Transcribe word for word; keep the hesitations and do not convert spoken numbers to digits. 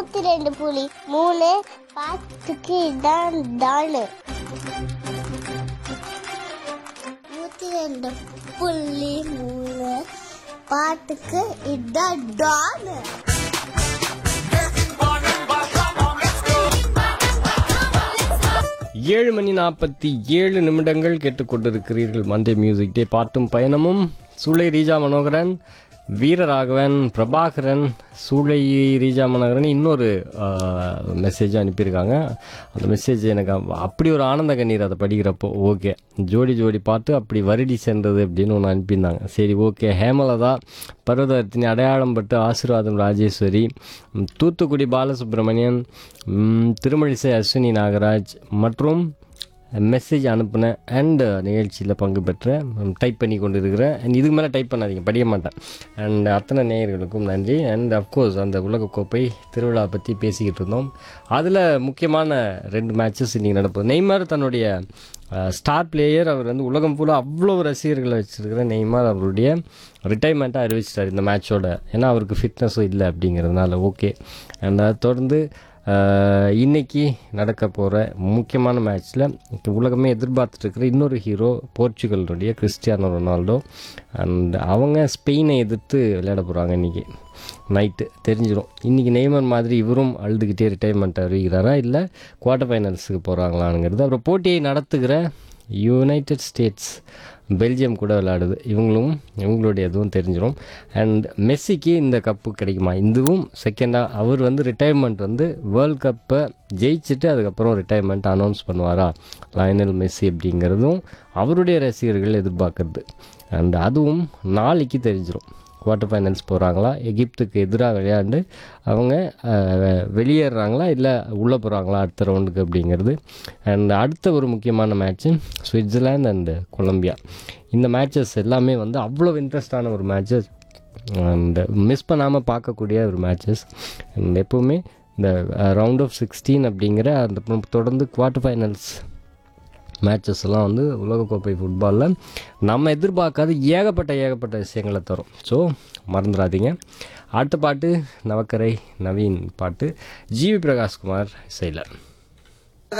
நூத்தி ரெண்டு புலி மூணு பாட்டுக்கு இதான் டானு. நூத்தி ரெண்டு புள்ளி மூணு பாட்டுக்கு இதான் டானு. ஏழு மணி நாற்பத்தி ஏழு நிமிடங்கள் கேட்டுக்கொண்டிருக்கிறீர்கள் மண்டே மியூசிக் டே பாட்டும் பயணமும். சூளை ரீஜா மனோகரன், வீரராகவன், பிரபாகரன், சூளை ரீஜா மனோகரன் இன்னொரு மெசேஜ் அனுப்பியிருக்காங்க. அந்த மெசேஜ் எனக்கு அப்படி ஒரு ஆனந்த கண்ணீர் அதை படிக்கிறப்போ. ஓகே, ஜோடி ஜோடி பார்த்து அப்படி வருடி சென்றது அப்படின்னு ஒன்று அனுப்பியிருந்தாங்க. சரி, ஓகே. ஹேமலதா, பர்வதவர்த்தினி, அடையாளம் பட்டு, ஆசீர்வாதம் ராஜேஸ்வரி, தூத்துக்குடி பாலசுப்ரமணியன், திருமழிசை அஸ்வினி நாகராஜ் மற்றும் மெசேஜ் அனுப்புனேன் அண்ட் நிகழ்ச்சியில் பங்கு பெற்றேன், டைப் பண்ணி கொண்டு இருக்கிறேன். அண்ட் இதுக்கு மேலே டைப் பண்ணாதீங்க, படிக்க மாட்டேன். அண்ட் அத்தனை நேயர்களுக்கும் நன்றி. அண்ட் அஃப்கோர்ஸ் அந்த உலகக்கோப்பை திருவிழா பற்றி பேசிக்கிட்டு இருந்தோம். அதில் முக்கியமான ரெண்டு மேட்சஸ் இன்றைக்கி நடப்போம். நெய்மார் தன்னுடைய ஸ்டார் பிளேயர், அவர் வந்து உலகம் ஃபுல்லாக அவ்வளோ ரசிகர்களை வச்சுருக்கிற நெய்மார் அவருடைய ரிட்டைர்மெண்ட்டாக அறிவிச்சிட்டார் இந்த மேட்சோட. ஏன்னா அவருக்கு ஃபிட்னஸும் இல்லை அப்படிங்கிறதுனால. ஓகே. அண்ட் அதை தொடர்ந்து இன்றைக்கி நடக்க போகிற முக்கியமான மேட்ச்சில் உலகமே எதிர்பார்த்துட்ருக்கிற இன்னொரு ஹீரோ போர்ச்சுகலுடைய கிறிஸ்டியானோ ரொனால்டோ. அண்ட் அவங்க ஸ்பெயினை எதிர்த்து விளையாட போகிறாங்க. இன்றைக்கி நைட்டு தெரிஞ்சிடும். இன்றைக்கி நெய்மர் மாதிரி இவரும் அழுதுகிட்டே ரிட்டைர்மெண்ட் அறிவிக்கிறாரா இல்லை குவார்ட்டர் ஃபைனல்ஸுக்கு போகிறாங்களானுங்கிறது. அப்புறம் போட்டியை நடத்துகிற யுனைடெட் ஸ்டேட்ஸ் பெல்ஜியம் கூட விளையாடுது. இவங்களும் இவங்களுடைய எதுவும் தெரிஞ்சிடும். அண்ட் மெஸ்ஸிக்கு இந்த கப்பு கிடைக்குமா, இதுவும் செகண்டாக அவர் வந்து ரிட்டைர்மெண்ட் வந்து வேர்ல்ட் கப்பை ஜெயிச்சுட்டு அதுக்கப்புறம் ரிட்டைர்மெண்ட் அனௌன்ஸ் பண்ணுவாரா லயனல் மெஸ்ஸி அப்படிங்கிறதும் அவருடைய ரசிகர்கள் எதிர்பார்க்குறது. அண்ட் அதுவும் நாளைக்கு தெரிஞ்சிடும். குவார்ட்டர் ஃபைனல்ஸ் போகிறாங்களா, எகிப்துக்கு எதிராக விளையாண்டு அவங்க வெளியேறாங்களா இல்லை உள்ளே போகிறாங்களா அடுத்த ரவுண்டுக்கு அப்படிங்கிறது. அண்ட் அடுத்த ஒரு முக்கியமான மேட்ச்சு சுவிட்சர்லாந்து அண்டு கொலம்பியா. இந்த மேட்சஸ் எல்லாமே வந்து அவ்வளோ இன்ட்ரெஸ்டான ஒரு மேட்சஸ் அண்ட் மிஸ் பண்ணாமல் பார்க்கக்கூடிய ஒரு மேட்சஸ். அண்ட் எப்போவுமே இந்த ரவுண்ட் ஆஃப் சிக்ஸ்டீன் அப்படிங்கிற அந்த தொடர்ந்து குவார்ட்டர் ஃபைனல்ஸ் மேட்சஸ் எல்லாம் வந்து உலகக்கோப்பை ஃபுட்பாலில் நம்ம எதிர்பார்க்காத ஏகப்பட்ட ஏகப்பட்ட விஷயங்களை தரும். ஸோ மறந்துடாதீங்க. அடுத்த பாட்டு நவக்கரை நவீன் பாட்டு, ஜிவி பிரகாஷ்குமார் இசையில்.